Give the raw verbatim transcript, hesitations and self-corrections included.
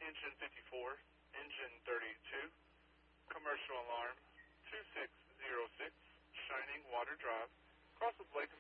engine fifty-four, engine thirty-two, commercial alarm two six zero six, Shining Water Drive, across with Lake